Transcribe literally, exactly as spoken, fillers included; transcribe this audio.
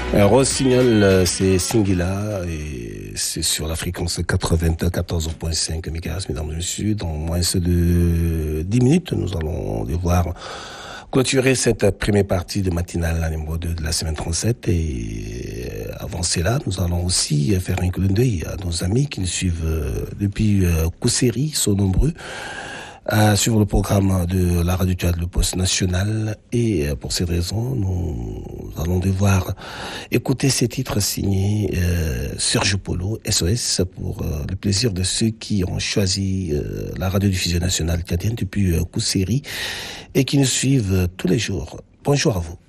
Rossignol, c'est Singila et c'est sur la fréquence quatre-vingt-quatorze virgule cinq mégahertz, mesdames et messieurs. Dans moins de dix minutes, nous allons devoir clôturer cette première partie de matinale numéro deux de la semaine trente-sept. Et avant cela, nous allons aussi faire un clin d'œil à nos amis qui nous suivent depuis Kousséri, ils sont nombreux à suivre le programme de la radio Tchad, le poste national. Et pour cette raison, nous allons devoir écouter ces titres signés euh, Serge Polo, S O S, pour euh, le plaisir de ceux qui ont choisi euh, la radiodiffusion nationale tchadienne depuis euh, Kousséri et qui nous suivent tous les jours. Bonjour à vous.